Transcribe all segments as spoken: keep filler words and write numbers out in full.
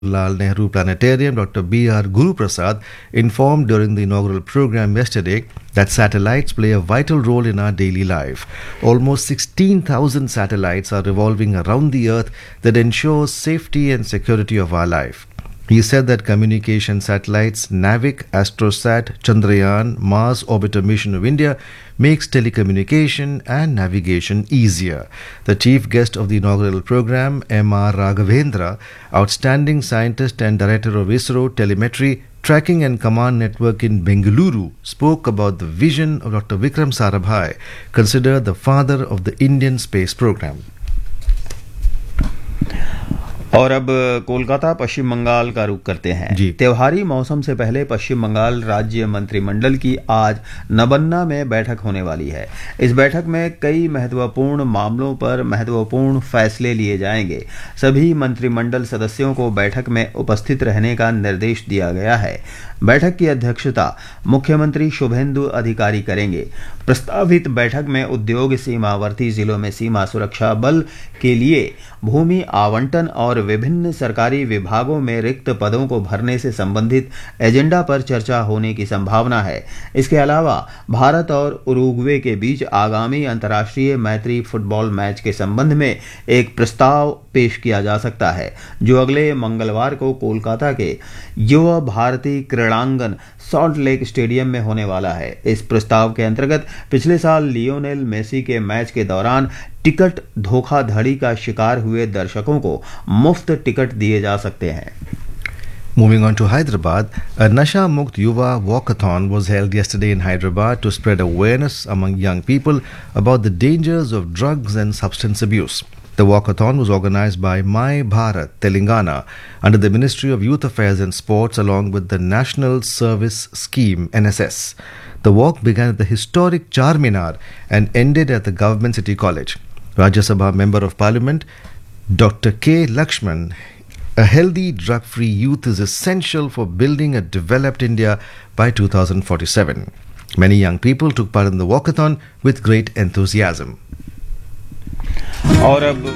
Lal Nehru Planetarium, Doctor B R Guru Prasad, informed during the inaugural program yesterday that satellites play a vital role in our daily life. Almost sixteen thousand satellites are revolving around the Earth that ensures safety and security of our life. He said that communication satellites NAVIC, Astrosat, Chandrayaan, Mars Orbiter Mission of India makes telecommunication and navigation easier. The chief guest of the inaugural program, M R Raghavendra, outstanding scientist and director of ISRO Telemetry, Tracking and Command Network in Bengaluru, spoke about the vision of Doctor Vikram Sarabhai, considered the father of the Indian space program. और अब कोलकाता पश्चिम बंगाल का रुख करते हैं। त्योहारी मौसम से पहले पश्चिम बंगाल राज्य मंत्रिमंडल की आज नबन्ना में बैठक होने वाली है। इस बैठक में कई महत्वपूर्ण मामलों पर महत्वपूर्ण फैसले लिए जाएंगे। सभी मंत्रिमंडल सदस्यों को बैठक में उपस्थित रहने का निर्देश दिया गया है। बैठक की अध्यक्षता मुख्यमंत्री शुभेंदु अधिकारी करेंगे। प्रस्तावित बैठक में उद्योग सीमावर्ती जिलों में सीमा सुरक्षा बल के लिए भूमि आवंटन और विभिन्न सरकारी विभागों में रिक्त पदों को भरने से संबंधित एजेंडा पर चर्चा होने की संभावना है। इसके अलावा भारत और उरुग्वे के बीच आगामी अंतर्राष्ट्रीय मैत्री फुटबॉल मैच के संबंध में एक प्रस्ताव पेश किया जा सकता है, जो अगले मंगलवार को कोलकाता के युवा भारती क्रीड़ांगन सॉल्ट लेक स्टेडियम में होने वाला है। इस प्रस्ताव के अंतर्गत पिछले साल लियोनेल मेसी के मैच के दौरान टिकट धोखाधड़ी का शिकार हुए दर्शकों को मुफ्त टिकट दिए जा सकते हैं। Moving on to Hyderabad, a Nasha Mukt Yuva Walkathon was held yesterday in Hyderabad to spread awareness among young people about the dangers of drugs and substance abuse. The walkathon was organized by My Bharat, Telangana, under the Ministry of Youth Affairs and Sports along with the National Service Scheme N S S. The walk began at the historic Charminar and ended at the Government City College. Rajya Sabha Member of Parliament Doctor K. Lakshman, a healthy drug-free youth is essential for building a developed India by two thousand forty-seven. Many young people took part in the walkathon with great enthusiasm. और अब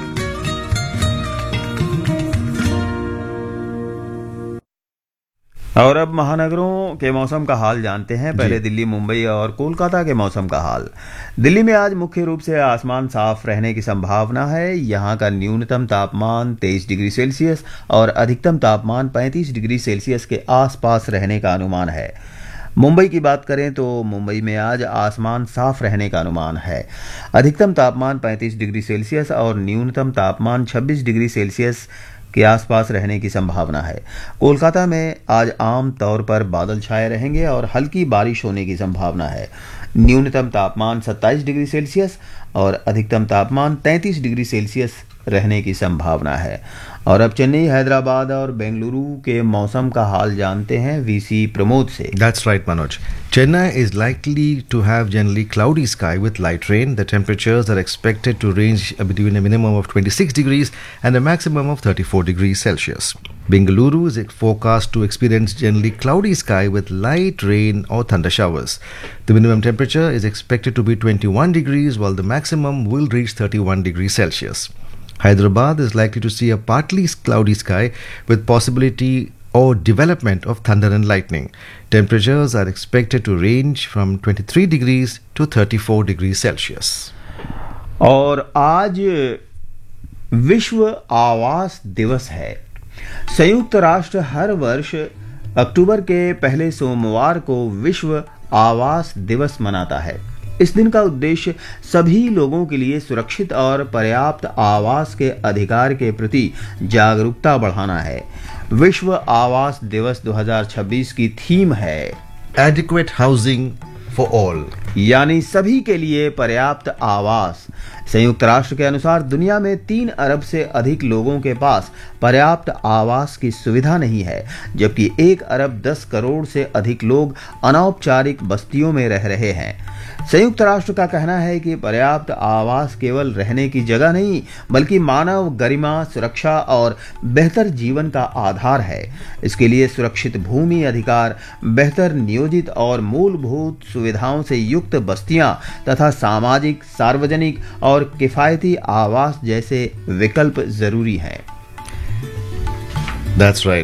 और अब महानगरों के मौसम का हाल जानते हैं। पहले दिल्ली, मुंबई और कोलकाता के मौसम का हाल। दिल्ली में आज मुख्य रूप से आसमान साफ रहने की संभावना है। यहां का न्यूनतम तापमान तेईस डिग्री सेल्सियस और अधिकतम तापमान पैंतीस डिग्री सेल्सियस के आसपास रहने का अनुमान है। मुंबई की बात करें तो मुंबई में आज आसमान साफ रहने का अनुमान है। अधिकतम तापमान पैंतीस डिग्री सेल्सियस और न्यूनतम तापमान छब्बीस डिग्री सेल्सियस के आसपास रहने की संभावना है। कोलकाता में आज आम तौर पर बादल छाए रहेंगे और हल्की बारिश होने की संभावना है। न्यूनतम तापमान सत्ताईस डिग्री सेल्सियस और अधिकतम तापमान तैंतीस डिग्री सेल्सियस रहने की संभावना है। और अब चेन्नई, हैदराबाद और बेंगलुरु के मौसम का हाल जानते हैं वीसी प्रमोद से। That's right, Manoj. Chennai is likely to have generally cloudy sky with light rain. The temperatures are expected to range between a minimum of twenty-six degrees and a maximum of thirty-four degrees Celsius. Bengaluru is forecast to experience generally cloudy sky with light rain or thunder showers. The minimum temperature is expected to be twenty-one degrees while the maximum will reach thirty-one degrees Celsius. Hyderabad is likely to see a partly cloudy sky with possibility or development of thunder and lightning. Temperatures are expected to range from twenty-three degrees to thirty-four degrees Celsius. और आज विश्व आवास दिवस है। संयुक्त राष्ट्र हर वर्ष अक्टूबर के पहले सोमवार को विश्व आवास दिवस मनाता है। इस दिन का उद्देश्य सभी लोगों के लिए सुरक्षित और पर्याप्त आवास के अधिकार के प्रति जागरूकता बढ़ाना है। विश्व आवास दिवस दो हज़ार छब्बीस की थीम है Adequate Housing for All, यानी सभी के लिए पर्याप्त आवास। संयुक्त राष्ट्र के अनुसार दुनिया में तीन अरब से अधिक लोगों के पास पर्याप्त आवास की सुविधा नहीं है, जबकि एक अरब दस करोड़ से अधिक लोग अनौपचारिक बस्तियों में रह रहे हैं। संयुक्त राष्ट्र का कहना है कि पर्याप्त आवास केवल रहने की जगह नहीं, बल्कि मानव गरिमा, सुरक्षा और बेहतर जीवन का आधार है। इसके लिए सुरक्षित भूमि अधिकार, बेहतर नियोजित और मूलभूत सुविधाओं से युक्त बस्तियां तथा सामाजिक, सार्वजनिक और किफायती आवास जैसे विकल्प जरूरी हैं। That's right.